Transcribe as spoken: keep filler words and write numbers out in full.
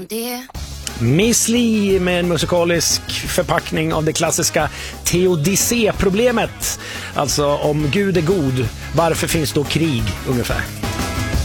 det. Miss Li med en musikalisk förpackning av det klassiska teodicé-problemet. Alltså om Gud är god, varför finns då krig ungefär?